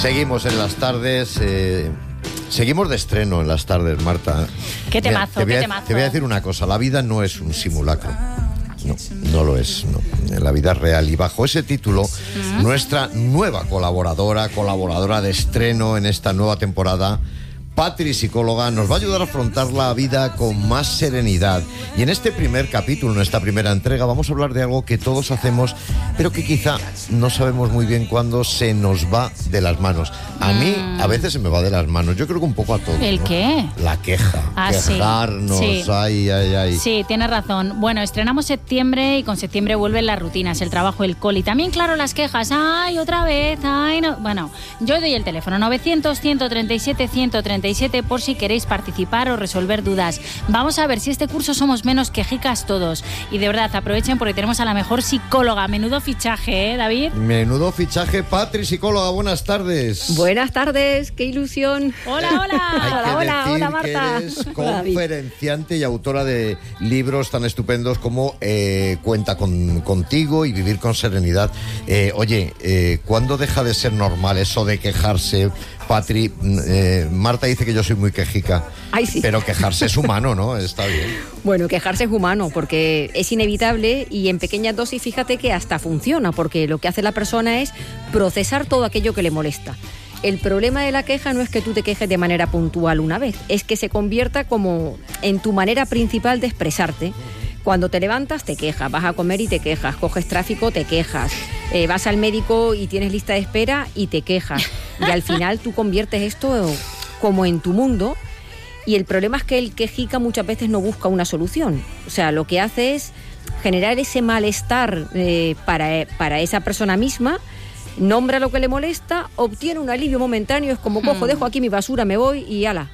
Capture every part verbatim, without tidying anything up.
Seguimos en las tardes, eh, seguimos de estreno en las tardes, Marta. Qué temazo, Mira, te, voy a, qué temazo. te voy a decir una cosa, la vida no es un simulacro. No, no lo es, no. La vida es real. Y bajo ese título, uh-huh. nuestra nueva colaboradora, colaboradora de estreno en esta nueva temporada, Patri, psicóloga, nos va a ayudar a afrontar la vida con más serenidad. Y en este primer capítulo, en esta primera entrega, vamos a hablar de algo que todos hacemos, pero que quizá no sabemos muy bien cuándo se nos va de las manos. A mm. mí, a veces se me va de las manos. Yo creo que un poco a todos. ¿El ¿no? qué? La queja. Ah, Quejarnos. Sí. Sí. Ay, ay, ay. Sí, tienes razón. Bueno, estrenamos septiembre y con septiembre vuelven las rutinas, el trabajo, el cole. Y también, claro, las quejas. Ay, otra vez. Ay, no. Bueno, yo doy el teléfono novecientos, ciento treinta y siete, ciento treinta y siete por si queréis participar o resolver dudas. Vamos a ver si este curso somos menos quejicas todos. Y de verdad, aprovechen porque tenemos a la mejor psicóloga. Menudo fichaje, ¿eh, David? Menudo fichaje. Patri, psicóloga, buenas tardes. Buenas tardes, qué ilusión. Hola, hola. Hay que hola, hola, decir hola, Marta. que eres conferenciante y autora de libros tan estupendos como eh, Cuenta con, contigo y Vivir con serenidad. Eh, oye, eh, ¿cuándo deja de ser normal eso de quejarse? Patri, eh, Marta dice que yo soy muy quejica. Ay, sí. Pero quejarse es humano, ¿no? Está bien. Bueno, quejarse es humano porque es inevitable y en pequeñas dosis fíjate que hasta funciona, porque lo que hace la persona es procesar todo aquello que le molesta. El problema de la queja no es que tú te quejes de manera puntual una vez, es que se convierta como en tu manera principal de expresarte. Cuando te levantas te quejas, vas a comer y te quejas, coges tráfico, te quejas, eh, vas al médico y tienes lista de espera y te quejas. Y al final tú conviertes esto como en tu mundo y el problema es que el quejica muchas veces no busca una solución. O sea, lo que hace es generar ese malestar eh, para, para esa persona misma, nombra lo que le molesta, obtiene un alivio momentáneo, es como cojo, dejo aquí mi basura, me voy y ala.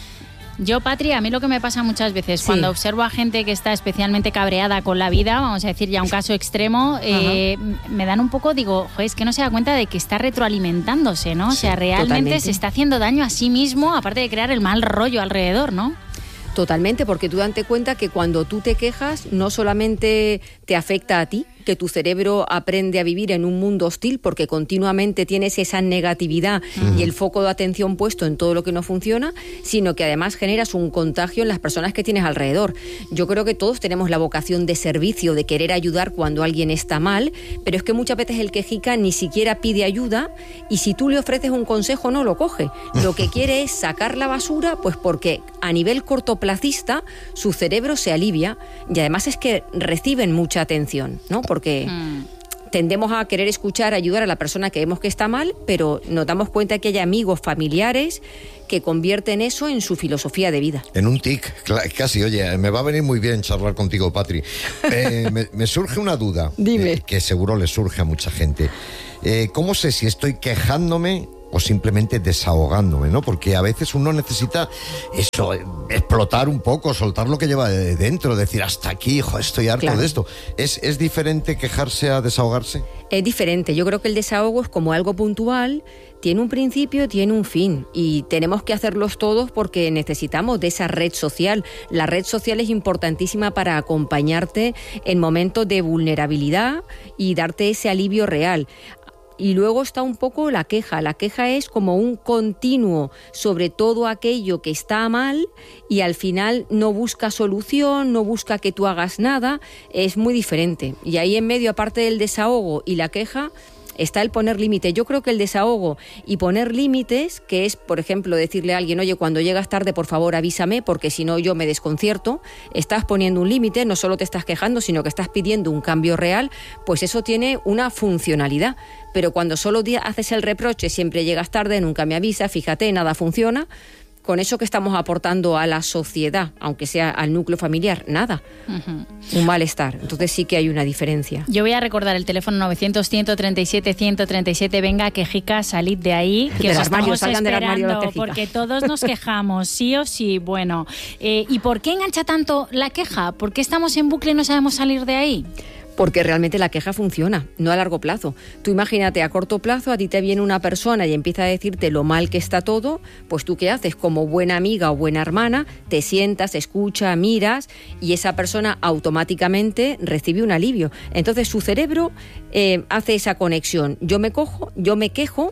Yo, Patri, a mí lo que me pasa muchas veces, sí. cuando observo a gente que está especialmente cabreada con la vida, vamos a decir ya un caso extremo, eh, me dan un poco, digo, joder, es que no se da cuenta de que está retroalimentándose, ¿no? Sí, o sea, realmente totalmente. Se está haciendo daño a sí mismo, aparte de crear el mal rollo alrededor, ¿no? Totalmente, porque tú date cuenta que cuando tú te quejas no solamente te afecta a ti, que tu cerebro aprende a vivir en un mundo hostil porque continuamente tienes esa negatividad uh-huh. y el foco de atención puesto en todo lo que no funciona, sino que además generas un contagio en las personas que tienes alrededor. Yo creo que todos tenemos la vocación de servicio, de querer ayudar cuando alguien está mal, pero es que muchas veces el quejica ni siquiera pide ayuda y si tú le ofreces un consejo no lo coge. Lo que quiere es sacar la basura, pues porque a nivel cortoplacista su cerebro se alivia y además es que reciben mucha atención, ¿no? Porque mm. tendemos a querer escuchar, ayudar a la persona que vemos que está mal, pero nos damos cuenta que hay amigos, familiares que convierten eso en su filosofía de vida. En un tic, casi. Oye, me va a venir muy bien charlar contigo, Patri. Eh, me, me surge una duda. Dime. Eh, que seguro le surge a mucha gente. Eh, ¿Cómo sé si estoy quejándome o simplemente desahogándome, ¿no? Porque a veces uno necesita eso, explotar un poco, soltar lo que lleva de dentro, decir hasta aquí, hijo, estoy harto claro. de esto. ¿Es, ¿Es diferente quejarse a desahogarse? Es diferente. Yo creo que el desahogo es como algo puntual, tiene un principio, tiene un fin y tenemos que hacerlos todos porque necesitamos de esa red social. La red social es importantísima para acompañarte en momentos de vulnerabilidad y darte ese alivio real. Y luego está un poco la queja. La queja es como un continuo sobre todo aquello que está mal y al final no busca solución, no busca que tú hagas nada. Es muy diferente. Y ahí en medio, aparte del desahogo y la queja, está el poner límite. Yo creo que el desahogo y poner límites, que es, por ejemplo, decirle a alguien, oye, cuando llegas tarde, por favor, avísame, porque si no yo me desconcierto, estás poniendo un límite, no solo te estás quejando, sino que estás pidiendo un cambio real, pues eso tiene una funcionalidad. Pero cuando solo haces el reproche, siempre llegas tarde, nunca me avisas, fíjate, nada funciona, con eso que estamos aportando a la sociedad, aunque sea al núcleo familiar, nada. Uh-huh. Un malestar. Entonces sí que hay una diferencia. Yo voy a recordar el teléfono novecientos, ciento treinta y siete, ciento treinta y siete. Venga, quejica, salid de ahí, que del os armario, estamos salgan esperando, del armario, porque todos nos quejamos, sí o sí. Bueno, eh, ¿y por qué engancha tanto la queja? ¿Por qué estamos en bucle y no sabemos salir de ahí? Porque realmente la queja funciona, no a largo plazo. Tú imagínate, a corto plazo a ti te viene una persona y empieza a decirte lo mal que está todo, pues tú ¿qué haces? Como buena amiga o buena hermana, te sientas, escuchas, miras y esa persona automáticamente recibe un alivio. Entonces su cerebro eh, hace esa conexión. Yo me cojo, yo me quejo,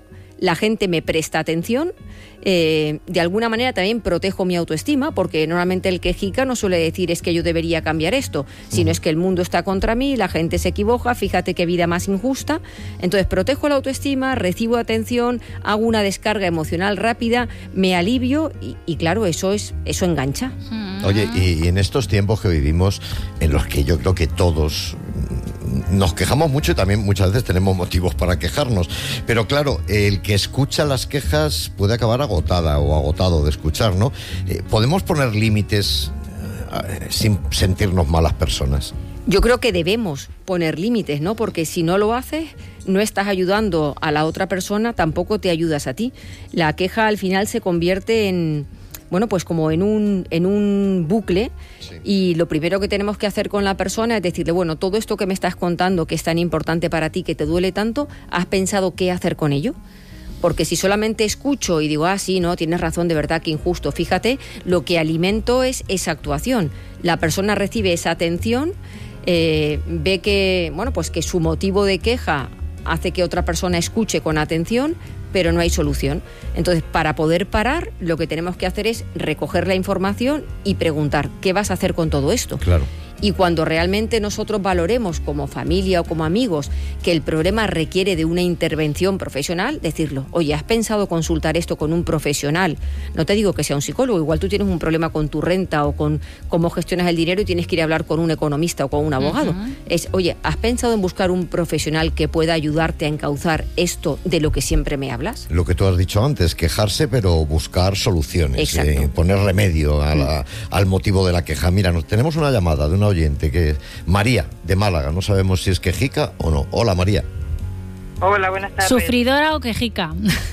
la gente me presta atención, eh, de alguna manera también protejo mi autoestima, porque normalmente el quejica no suele decir es que yo debería cambiar esto, sino es que el mundo está contra mí, la gente se equivoca, fíjate qué vida más injusta. Entonces protejo la autoestima, recibo atención, hago una descarga emocional rápida, me alivio y, y claro, eso es eso engancha. Oye, y, y en estos tiempos que vivimos, en los que yo creo que todos nos quejamos mucho y también muchas veces tenemos motivos para quejarnos, pero claro, el que escucha las quejas puede acabar agotada o agotado de escuchar, ¿no? Eh, ¿Podemos poner límites eh, sin sentirnos malas personas? Yo creo que debemos poner límites, ¿no? Porque si no lo haces, no estás ayudando a la otra persona, tampoco te ayudas a ti. La queja al final se convierte en, bueno, pues como en un, en un bucle. Sí. Y lo primero que tenemos que hacer con la persona es decirle, bueno, todo esto que me estás contando, que es tan importante para ti, que te duele tanto, ¿has pensado qué hacer con ello? Porque si solamente escucho y digo, ah, sí, no, tienes razón, de verdad, que injusto, fíjate, lo que alimento es esa actuación. La persona recibe esa atención, eh, ve que, bueno, pues que su motivo de queja hace que otra persona escuche con atención, pero no hay solución. Entonces, para poder parar, lo que tenemos que hacer es recoger la información y preguntar, ¿qué vas a hacer con todo esto? Claro. Y cuando realmente nosotros valoremos como familia o como amigos que el problema requiere de una intervención profesional, decirlo, oye, ¿has pensado consultar esto con un profesional? No te digo que sea un psicólogo, igual tú tienes un problema con tu renta o con cómo gestionas el dinero y tienes que ir a hablar con un economista o con un abogado. Uh-huh. Es, oye, ¿has pensado en buscar un profesional que pueda ayudarte a encauzar esto de lo que siempre me hablas? Lo que tú has dicho antes, quejarse pero buscar soluciones, eh, poner remedio a la, al motivo de la queja. Mira, nos, tenemos una llamada de una oyente que es María de Málaga, no sabemos si es quejica o no. Hola, María. Hola, buenas tardes. ¿Sufridora o quejica?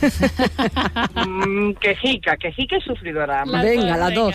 mm, quejica, quejica y sufridora. Las venga, las dos.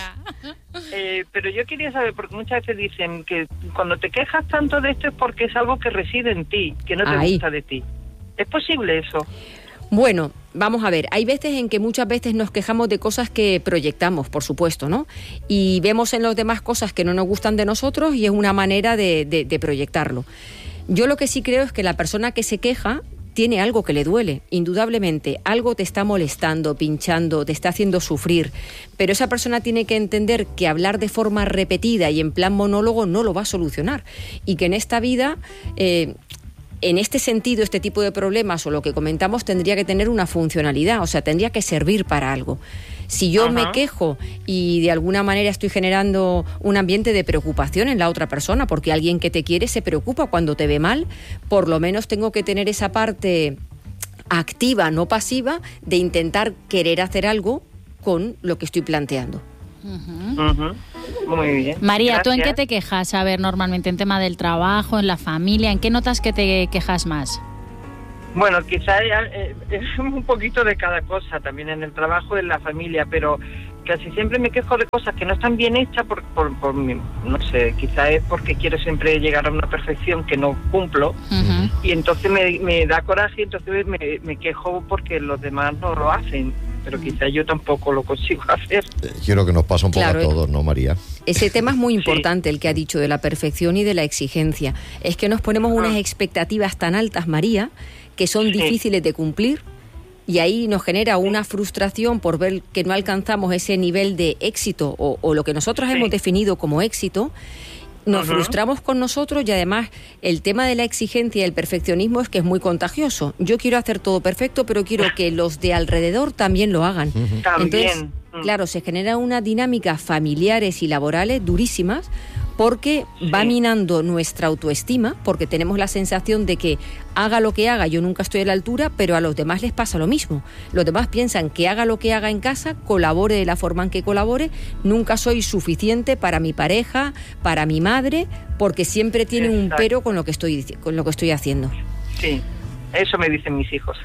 Eh, pero yo quería saber, porque muchas veces dicen que cuando te quejas tanto de esto es porque es algo que reside en ti, que no te Ahí. gusta de ti. ¿Es posible eso? Bueno, vamos a ver, hay veces en que muchas veces nos quejamos de cosas que proyectamos, por supuesto, ¿no? Y vemos en los demás cosas que no nos gustan de nosotros y es una manera de, de, de proyectarlo. Yo lo que sí creo es que la persona que se queja tiene algo que le duele, indudablemente, algo te está molestando, pinchando, te está haciendo sufrir, pero esa persona tiene que entender que hablar de forma repetida y en plan monólogo no lo va a solucionar y que en esta vida... Eh, En este sentido, este tipo de problemas o lo que comentamos tendría que tener una funcionalidad, o sea, tendría que servir para algo. Si yo Ajá. me quejo y de alguna manera estoy generando un ambiente de preocupación en la otra persona, porque alguien que te quiere se preocupa cuando te ve mal, por lo menos tengo que tener esa parte activa, no pasiva, de intentar querer hacer algo con lo que estoy planteando. Uh-huh. Uh-huh. Muy bien. María, Gracias. ¿tú en qué te quejas? A ver, normalmente en tema del trabajo, en la familia, ¿en qué notas que te quejas más? Bueno, quizá eh, es un poquito de cada cosa, también en el trabajo, en la familia, pero casi siempre me quejo de cosas que no están bien hechas por, por, por mi, no sé, quizá es porque quiero siempre llegar a una perfección que no cumplo, uh-huh. y entonces me, me da coraje, entonces me, me quejo porque los demás no lo hacen. Pero quizá yo tampoco lo consigo hacer. Quiero que nos pasa un poco claro, a todos, ¿no, María? Ese tema es muy importante, sí. el que ha dicho de la perfección y de la exigencia. Es que nos ponemos ah. unas expectativas tan altas, María, que son sí. difíciles de cumplir, y ahí nos genera una frustración por ver que no alcanzamos ese nivel de éxito o, o lo que nosotros sí. hemos definido como éxito. Nos uh-huh. frustramos con nosotros y además el tema de la exigencia y el perfeccionismo es que es muy contagioso. Yo quiero hacer todo perfecto, pero quiero que los de alrededor también lo hagan. Uh-huh. También. Entonces, claro, se genera una dinámica familiares y laborales durísimas porque sí. va minando nuestra autoestima, porque tenemos la sensación de que haga lo que haga, yo nunca estoy a la altura, pero a los demás les pasa lo mismo. Los demás piensan que haga lo que haga en casa, colabore de la forma en que colabore, nunca soy suficiente para mi pareja, para mi madre, porque siempre tienen Exacto. un pero con lo que estoy, con lo que estoy haciendo. Sí. Eso me dicen mis hijos.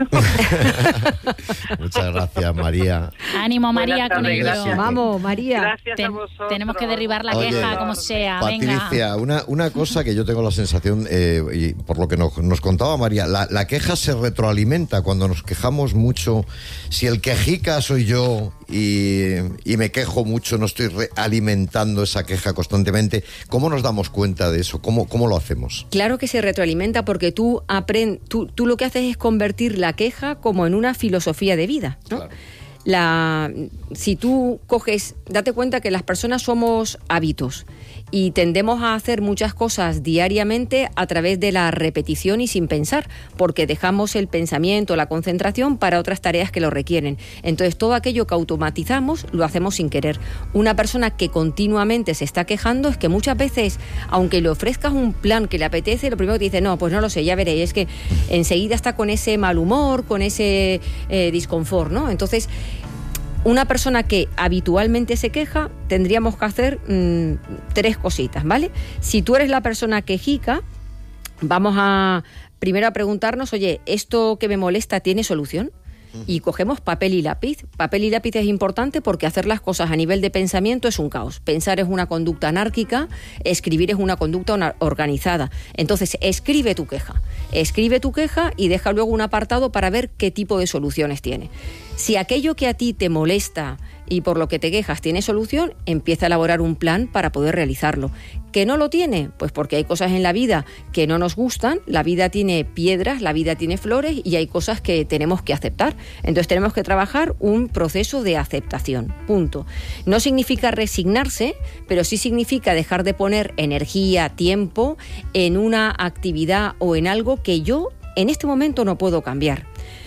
Muchas gracias, María. Ánimo, María, con ello. Gracias. Vamos, María. Gracias Ten, a vosotros. Tenemos que derribar la Oye, queja, como sea. Patricia, venga. Una, una cosa que yo tengo la sensación, eh, y por lo que nos, nos contaba María, la, la queja se retroalimenta cuando nos quejamos mucho. Si el quejica soy yo y, y me quejo mucho, no estoy alimentando esa queja constantemente. ¿Cómo nos damos cuenta de eso? ¿Cómo, cómo lo hacemos? Claro que se retroalimenta porque tú, aprend, tú, tú lo que haces es convertir la queja como en una filosofía de vida, ¿no? Claro. La, si tú coges, date cuenta que las personas somos hábitos y tendemos a hacer muchas cosas diariamente a través de la repetición y sin pensar, porque dejamos el pensamiento, la concentración para otras tareas que lo requieren. Entonces todo aquello que automatizamos lo hacemos sin querer. Una persona que continuamente se está quejando es que muchas veces, aunque le ofrezcas un plan que le apetece, lo primero que te dice, no, pues no lo sé, ya veréis, es que enseguida está con ese mal humor, con ese eh, disconfort, ¿no? Entonces, una persona que habitualmente se queja, tendríamos que hacer mmm, tres cositas, ¿vale? Si tú eres la persona quejica, vamos a primero a preguntarnos, oye, ¿esto que me molesta tiene solución? Y cogemos papel y lápiz. Papel y lápiz es importante porque hacer las cosas a nivel de pensamiento es un caos. Pensar es una conducta anárquica, escribir es una conducta organizada. Entonces, escribe tu queja. Escribe tu queja y deja luego un apartado para ver qué tipo de soluciones tiene. Si aquello que a ti te molesta y por lo que te quejas tiene solución, empieza a elaborar un plan para poder realizarlo. ¿Que no lo tiene? Pues porque hay cosas en la vida que no nos gustan, la vida tiene piedras, la vida tiene flores y hay cosas que tenemos que aceptar. Entonces tenemos que trabajar un proceso de aceptación, punto. No significa resignarse, pero sí significa dejar de poner energía, tiempo en una actividad o en algo que yo en este momento no puedo cambiar.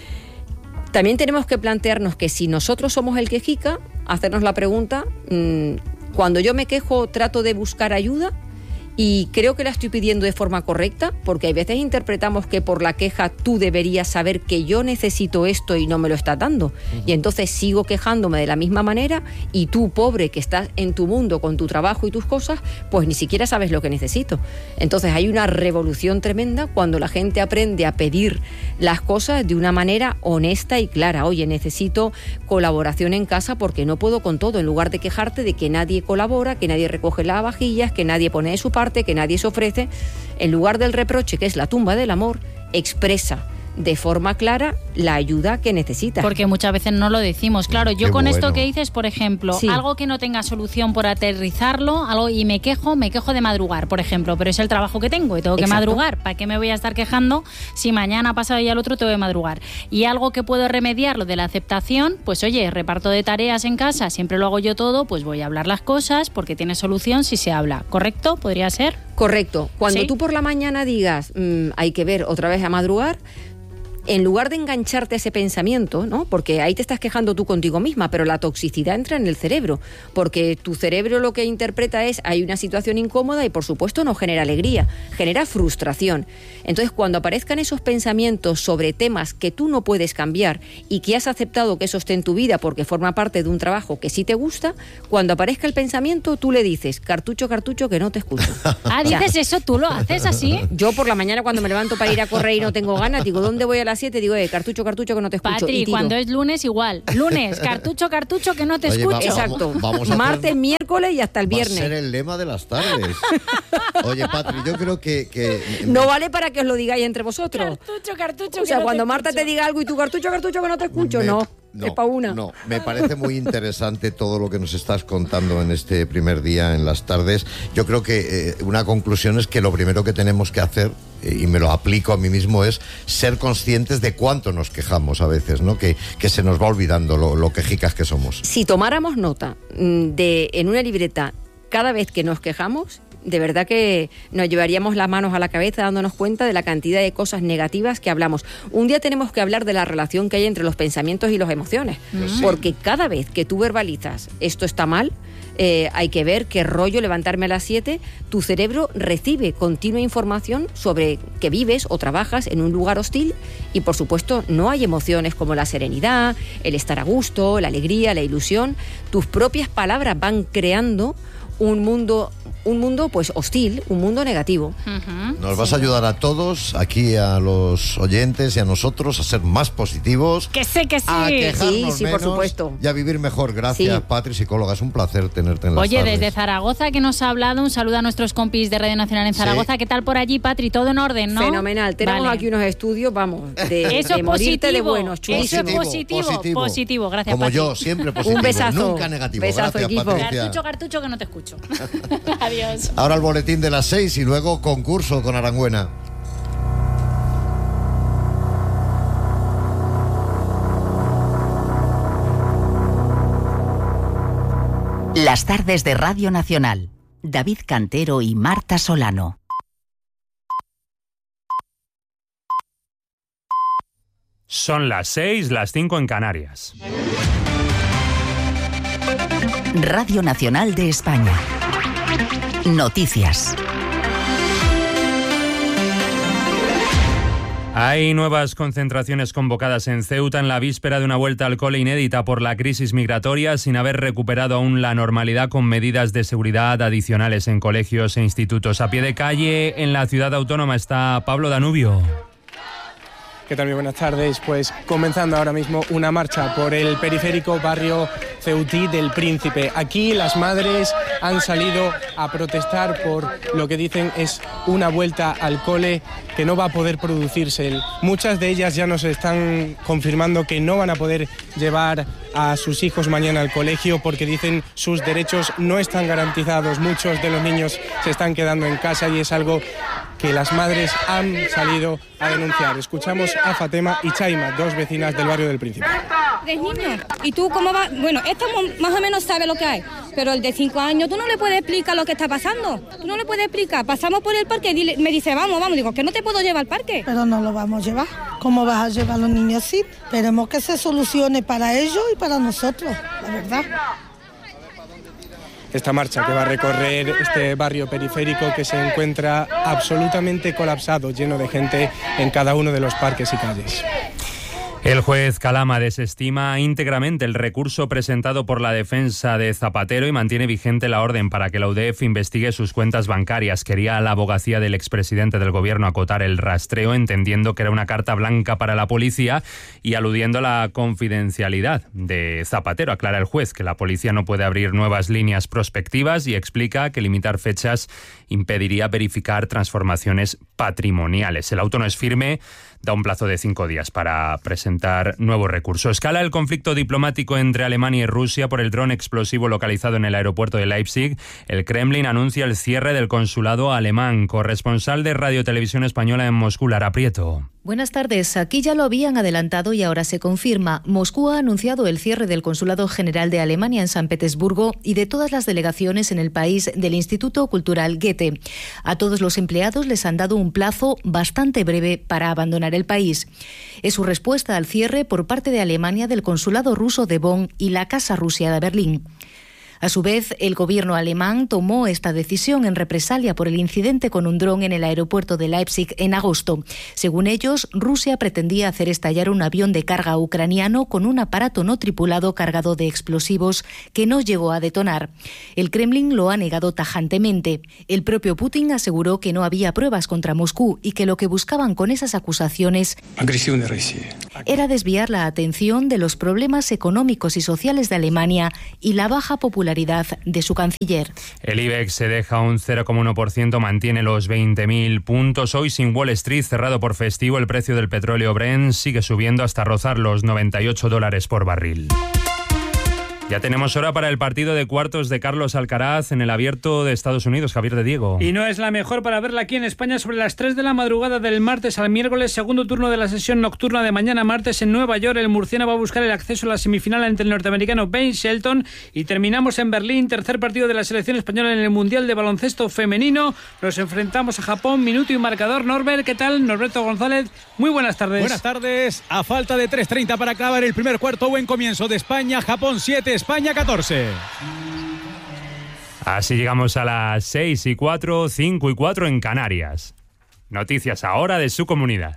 También tenemos que plantearnos que si nosotros somos el quejica, hacernos la pregunta, mmm, cuando yo me quejo, trato de buscar ayuda y creo que la estoy pidiendo de forma correcta, porque hay veces interpretamos que por la queja tú deberías saber que yo necesito esto y no me lo estás dando. Uh-huh. Y entonces sigo quejándome de la misma manera y tú, pobre, que estás en tu mundo con tu trabajo y tus cosas, pues ni siquiera sabes lo que necesito. Entonces hay una revolución tremenda cuando la gente aprende a pedir las cosas de una manera honesta y clara. Oye, necesito colaboración en casa porque no puedo con todo, en lugar de quejarte de que nadie colabora, que nadie recoge las vajillas, que nadie pone de su parte, que nadie se ofrece. En lugar del reproche, que es la tumba del amor, expresa de forma clara la ayuda que necesita. Porque muchas veces no lo decimos. Claro, yo Qué con bueno. esto que dices, por ejemplo, Sí. algo que no tenga solución por aterrizarlo, algo y me quejo, me quejo de madrugar, por ejemplo, pero es el trabajo que tengo y tengo que Exacto. madrugar. ¿Para qué me voy a estar quejando si mañana, pasado y al otro tengo que madrugar? Y algo que puedo remediar, lo de la aceptación, pues oye, reparto de tareas en casa, siempre lo hago yo todo, pues voy a hablar las cosas porque tiene solución si se habla. ¿Correcto? ¿Podría ser? Correcto. Cuando ¿Sí? tú por la mañana digas, mmm, hay que ver otra vez a madrugar, en lugar de engancharte a ese pensamiento, ¿no? Porque ahí te estás quejando tú contigo misma, pero la toxicidad entra en el cerebro, porque tu cerebro lo que interpreta es hay una situación incómoda y por supuesto no genera alegría, genera frustración. Entonces cuando aparezcan esos pensamientos sobre temas que tú no puedes cambiar y que has aceptado que eso esté en tu vida porque forma parte de un trabajo que sí te gusta, cuando aparezca el pensamiento tú le dices, cartucho, cartucho, que no te escucho. Ah, dices eso, ¿tú lo haces así? Yo por la mañana cuando me levanto para ir a correr y no tengo ganas, digo, ¿dónde voy a las siete? Digo, eh, cartucho, cartucho, que no te escucho. Patri, y tiro. cuando es lunes igual. Lunes, cartucho, cartucho, que no te Oye, escucho. va- Exacto. Vamos a Martes, hacer- miércoles y hasta el Va a viernes. ser el lema de las tardes. Oye, Patri, yo creo que... que No vale para que os lo digáis entre vosotros. Cartucho, cartucho, O sea, que no cuando te Marta escucho. te diga algo y tú cartucho, cartucho, que no te escucho, Me- no. Es para una. No, me parece muy interesante todo lo que nos estás contando en este primer día en las tardes. Yo creo que eh, una conclusión es que lo primero que tenemos que hacer, eh, y me lo aplico a mí mismo, es ser conscientes de cuánto nos quejamos a veces, ¿no? Que, que se nos va olvidando lo, lo quejicas que somos. Si tomáramos nota mm, de en una libreta cada vez que nos quejamos, de verdad que nos llevaríamos las manos a la cabeza dándonos cuenta de la cantidad de cosas negativas que hablamos. Un día tenemos que hablar de la relación que hay entre los pensamientos y las emociones, porque cada vez que tú verbalizas esto está mal, eh, hay que ver qué rollo levantarme a las siete, tu cerebro recibe continua información sobre que vives o trabajas en un lugar hostil y por supuesto no hay emociones como la serenidad, el estar a gusto, la alegría, la ilusión. Tus propias palabras van creando un mundo, un mundo pues hostil, un mundo negativo. Ujú, Nos vas sí. a ayudar a todos, aquí a los oyentes y a nosotros, a ser más positivos, Que sé que sí. a quejarnos sí, por menos supuesto. y a vivir mejor. Gracias, Sí. Patri, psicóloga. Es un placer tenerte en las Oye, tardes. desde Zaragoza que nos ha hablado, un saludo a nuestros compis de Radio Nacional en Zaragoza. Sí. ¿Qué tal por allí, Patri? ¿Todo en orden, no? Fenomenal. Tenemos Vale. aquí unos estudios, vamos, de, Eso de es morirte de positivo. buenos, Eso es chulísimos. positivo. Positivo, gracias, Como Patri. yo, siempre positivo. Un besazo. Nunca negativo. Besazo, Gracias, equipo. Patricia. Cartucho, cartucho, que no te escucho. Adiós. Ahora el boletín de las seis y luego concurso con Arangüena. Las tardes de Radio Nacional. David Cantero y Marta Solano. Son las seis, las cinco en Canarias. Radio Nacional de España. Noticias. Hay nuevas concentraciones convocadas en Ceuta en la víspera de una vuelta al cole inédita por la crisis migratoria, sin haber recuperado aún la normalidad, con medidas de seguridad adicionales en colegios e institutos. A pie de calle, en la ciudad autónoma, está Pablo Danubio. ¿Qué tal? Muy buenas tardes. Pues comenzando ahora mismo una marcha por el periférico barrio ceutí del Príncipe. Aquí las madres han salido a protestar por lo que dicen es una vuelta al cole que no va a poder producirse. Muchas de ellas ya nos están confirmando que no van a poder llevar a sus hijos mañana al colegio porque dicen sus derechos no están garantizados. Muchos de los niños se están quedando en casa y es algo que las madres han salido a denunciar. Escuchamos a Fatema y Chaima, dos vecinas del barrio del Príncipe. De niño, ¿y tú cómo vas? Bueno, esto más o menos sabe lo que hay, pero el de cinco años tú no le puedes explicar lo que está pasando. Tú no le puedes explicar. Pasamos por el parque y me dice, vamos, vamos. Digo, que no te puedo llevar al parque. Pero no lo vamos a llevar. ¿Cómo vas a llevar a los niños así? Esperemos que se solucione para ellos y para nosotros, la verdad. Esta marcha que va a recorrer este barrio periférico que se encuentra absolutamente colapsado, lleno de gente en cada uno de los parques y calles. El juez Calama desestima íntegramente el recurso presentado por la defensa de Zapatero y mantiene vigente la orden para que la U D E F investigue sus cuentas bancarias. Quería la abogacía del expresidente del gobierno acotar el rastreo, entendiendo que era una carta blanca para la policía y aludiendo a la confidencialidad de Zapatero. Aclara el juez que la policía no puede abrir nuevas líneas prospectivas y explica que limitar fechas impediría verificar transformaciones patrimoniales. El auto no es firme, da un plazo de cinco días para presentar nuevo recurso. Escala el conflicto diplomático entre Alemania y Rusia por el dron explosivo localizado en el aeropuerto de Leipzig. El Kremlin anuncia el cierre del consulado alemán. Corresponsal de Radio Televisión Española en Moscú, Lara Prieto. Buenas tardes. Aquí ya lo habían adelantado y ahora se confirma. Moscú ha anunciado el cierre del Consulado General de Alemania en San Petersburgo y de todas las delegaciones en el país del Instituto Cultural Goethe. A todos los empleados les han dado un plazo bastante breve para abandonar el país. Es su respuesta al cierre por parte de Alemania del Consulado ruso de Bonn y la Casa Rusia de Berlín. A su vez, el gobierno alemán tomó esta decisión en represalia por el incidente con un dron en el aeropuerto de Leipzig en agosto. Según ellos, Rusia pretendía hacer estallar un avión de carga ucraniano con un aparato no tripulado cargado de explosivos que no llegó a detonar. El Kremlin lo ha negado tajantemente. El propio Putin aseguró que no había pruebas contra Moscú y que lo que buscaban con esas acusaciones era desviar la atención de los problemas económicos y sociales de Alemania y la baja popularidad de su canciller. El IBEX se deja un cero coma uno por ciento, mantiene los veinte mil puntos. Hoy, sin Wall Street, cerrado por festivo, el precio del petróleo Brent sigue subiendo hasta rozar los noventa y ocho dólares por barril. Ya tenemos hora para el partido de cuartos de Carlos Alcaraz en el Abierto de Estados Unidos. Javier de Diego. Y no es la mejor para verla aquí en España sobre las tres de la madrugada del martes al miércoles, segundo turno de la sesión nocturna de mañana martes en Nueva York. El murciano va a buscar el acceso a la semifinal ante el norteamericano Ben Shelton. Y terminamos en Berlín, tercer partido de la selección española en el Mundial de Baloncesto Femenino. Nos enfrentamos a Japón, minuto y marcador. Norbert, ¿qué tal? Norberto González, muy buenas tardes. Buenas tardes. A falta de tres treinta para acabar el primer cuarto, buen comienzo de España. Japón siete, España catorce. Así llegamos a las seis y cuatro, cinco y cuatro en Canarias. Noticias ahora de su comunidad.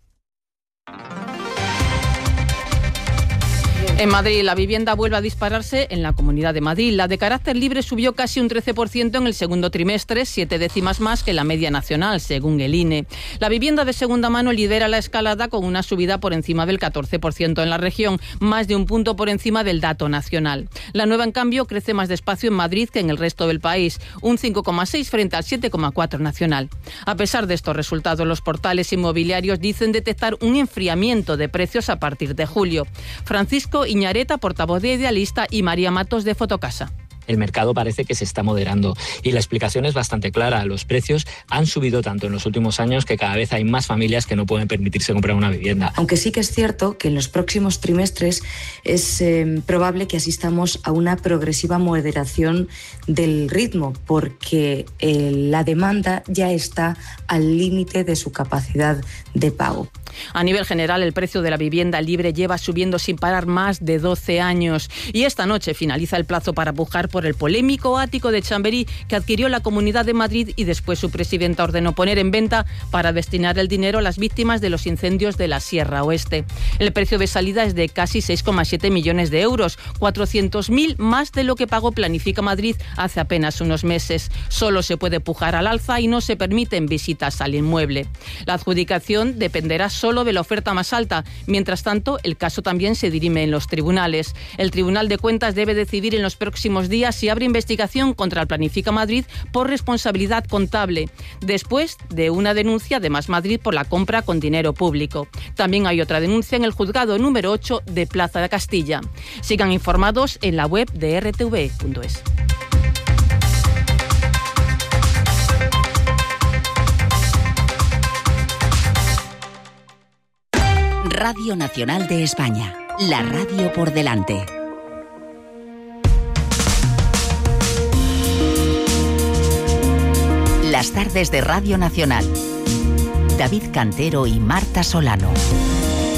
En Madrid, la vivienda vuelve a dispararse en la Comunidad de Madrid. La de carácter libre subió casi un trece por ciento en el segundo trimestre, siete décimas más que la media nacional, según el I N E. La vivienda de segunda mano lidera la escalada con una subida por encima del catorce por ciento en la región, más de un punto por encima del dato nacional. La nueva, en cambio, crece más despacio en Madrid que en el resto del país, un cinco coma seis frente al siete coma cuatro nacional. A pesar de estos resultados, los portales inmobiliarios dicen detectar un enfriamiento de precios a partir de julio. Francisco Iñareta, portavoz de Idealista, y María Matos, de Fotocasa. el mercado parece que se está moderando. Y la explicación es bastante clara. Los precios han subido tanto en los últimos años que cada vez hay más familias que no pueden permitirse comprar una vivienda. Aunque sí que es cierto que en los próximos trimestres es eh, probable que asistamos a una progresiva moderación del ritmo, porque eh, la demanda ya está al límite de su capacidad de pago. A nivel general, el precio de la vivienda libre lleva subiendo sin parar más de doce años. Y esta noche finaliza el plazo para pujar por el polémico ático de Chamberí que adquirió la Comunidad de Madrid y después su presidenta ordenó poner en venta para destinar el dinero a las víctimas de los incendios de la Sierra Oeste. El precio de salida es de casi seis coma siete millones de euros, cuatrocientos mil más de lo que pagó Planifica Madrid hace apenas unos meses. Solo se puede pujar al alza y no se permiten visitas al inmueble. La adjudicación dependerá solo de la oferta más alta. Mientras tanto, el caso también se dirime en los tribunales. El Tribunal de Cuentas debe decidir en los próximos días si abre investigación contra el Planifica Madrid por responsabilidad contable, después de una denuncia de Más Madrid por la compra con dinero público. También hay otra denuncia en el juzgado número ocho de Plaza de Castilla. Sigan informados en la web de r t v punto es. Radio Nacional de España, la radio por delante. Las tardes de Radio Nacional. David Cantero y Marta Solano.